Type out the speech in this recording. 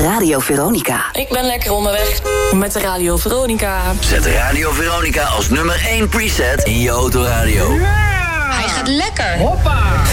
Radio Veronica. Ik ben lekker onderweg met de Radio Veronica. Zet Radio Veronica als nummer 1 preset in je autoradio. Hij gaat lekker. Hoppa.